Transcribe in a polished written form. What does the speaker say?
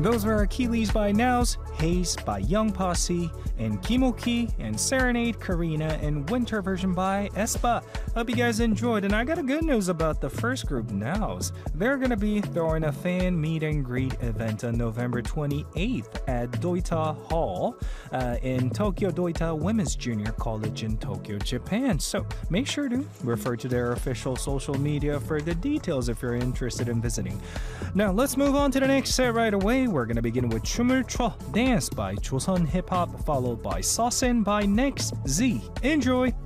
Those were Achilles by Nows, Haze by Young Posse, and Kimoki, and Serenade Karina, and Winter version by Espa. Hope you guys enjoyed, and I got a good news about the first group, Nows. They're gonna be throwing a fan meet and greet event on November 28th at Doita Hall in Tokyo Doita Women's Junior College in Tokyo, Japan. So make sure to refer to their official social media for the details if you're interested in visiting. Now let's move on to the next set right away. We're gonna begin with 춤을 춰 Dance by Chosun Hip Hop, followed by Saucin by Next Z. Enjoy!